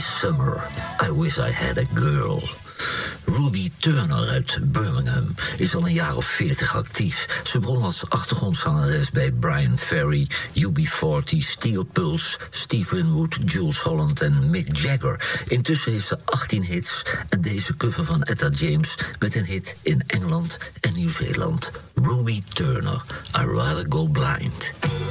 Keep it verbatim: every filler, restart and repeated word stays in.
Summer, I Wish I Had a Girl. Ruby Turner uit Birmingham is al een jaar of veertig actief. Ze begon als achtergrondzangeres bij Brian Ferry, U B veertig, Steel Pulse, Steve Winwood, Jules Holland en Mick Jagger. Intussen heeft ze achttien hits en deze cover van Etta James met een hit in Engeland en Nieuw-Zeeland. Ruby Turner, I'd Rather Go Blind.